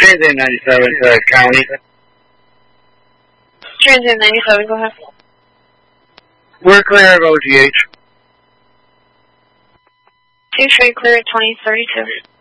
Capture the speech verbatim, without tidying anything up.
Transient ninety-seven to County. Transient ninety-seven, go ahead. We're clear of O G H. Two straight clear at twenty thirty-two.